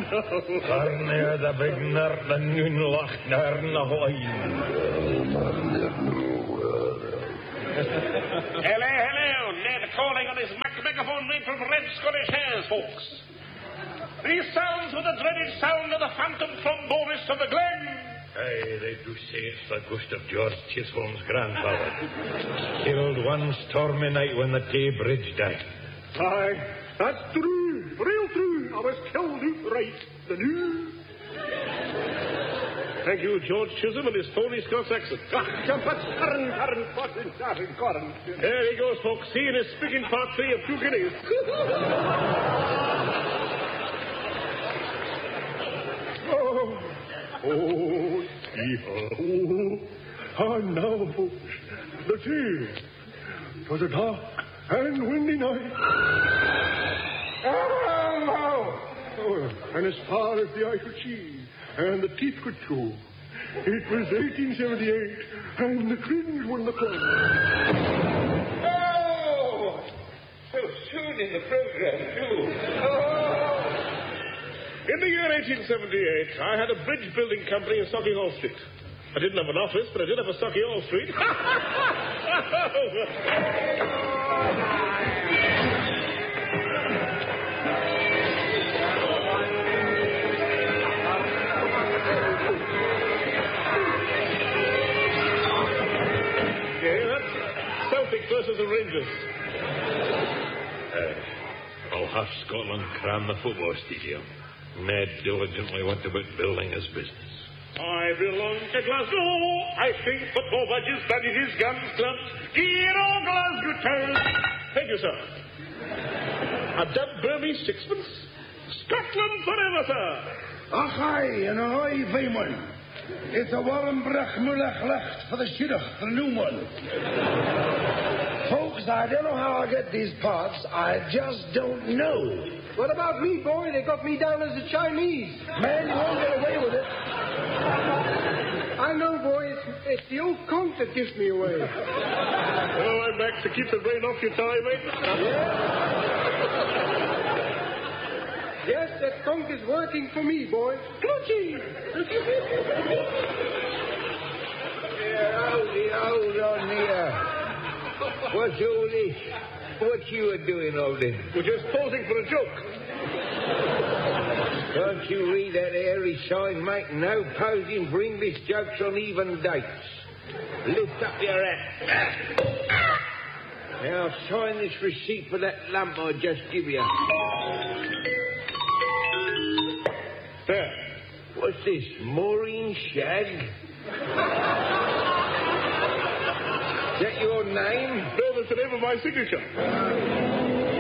no. Near the big nerd, the noon loch, near the wine. Hello. Ned calling on his megaphone made from red Scottish hairs, folks. These sounds were the dreaded sound of the phantom trombonist of the glen. Aye, they do say it's the ghost of George Chisholm's grandfather. Killed one stormy night when the Tay Bridge died. Aye, that's true. Real true. I was killed outright. The news. Thank you, George Chisholm and his phony Scots accent. There he goes, folks. He and his speaking part 3 of 2 guineas. And now, folks, the tea. 'Twas a dark and windy night. And as far as the eye could see, and the teeth could chew, it was 1878, and the cringe won the club. Oh! So soon in the program, too. Oh! In the year 1878, I had a bridge building company in Sauchiehall Street. I didn't have an office, but I did have a Sauchiehall Street. Celtic versus the Rangers. I'll have Scotland cram the football stadium. Ned diligently went about building his business. I belong to Glasgow. I think football badges, bandages, guns, clubs. Dear old Glasgow town. Thank you, sir. A dub Burmese sixpence. Scotland forever, sir. Ach, aye, and ahoy, Weymouth. It's a Wallenbrach Mulach Lecht for the Shidduch, the new one. Folks, I don't know how I get these parts. I just don't know. What about me, boy? They got me down as a Chinese. Man, you won't get away with it. I know, boy. It's the old conch that gives me away. Oh, I'm back to keep the brain off your tie, mate. Yes, that conch is working for me, boy. Clutchy! Hold on here. What's all this? What you are doing all this? We're just posing for a joke. Can't you read that airy sign, mate? No posing for English jokes on even dates. Lift up your hat. Now sign this receipt for that lump I just give you. There. What's this? Maureen Shag? Is that your name? No, that's the name of my signature.